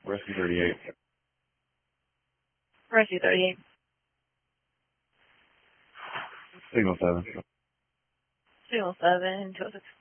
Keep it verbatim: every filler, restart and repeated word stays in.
Rescue thirty-eight. Rescue thirty-eight. Signal seven. Signal seven, two oh six.